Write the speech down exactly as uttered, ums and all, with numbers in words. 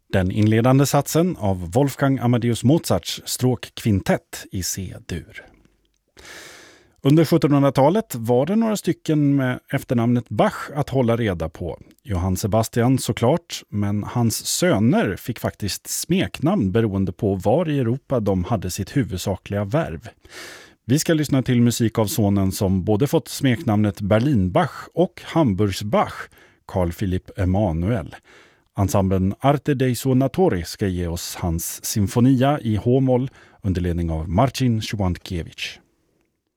Den inledande satsen av Wolfgang Amadeus Mozarts stråkkvintett i C-dur. Under sjuttonhundratalet var det några stycken med efternamnet Bach att hålla reda på. Johann Sebastian såklart, men hans söner fick faktiskt smeknamn beroende på var i Europa de hade sitt huvudsakliga värv. Vi ska lyssna till musik av sonen som både fått smeknamnet Berlin-Bach och Hamburgs-Bach, Carl Philipp Emanuel. Ensemblen Arte dei Suonatori ska ge oss hans symfonia i H-moll under ledning av Marcin Szwankiewicz.